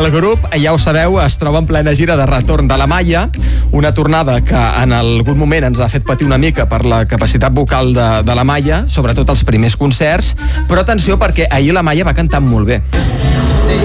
El grup, ja ho sabeu, es troba en plena gira de retorn de la Maia, una tornada que en algun moment ens ha fet patir una mica per la capacitat vocal de la Maia, sobretot els primers concerts, però atenció perquè ahir la Maia va cantar molt bé.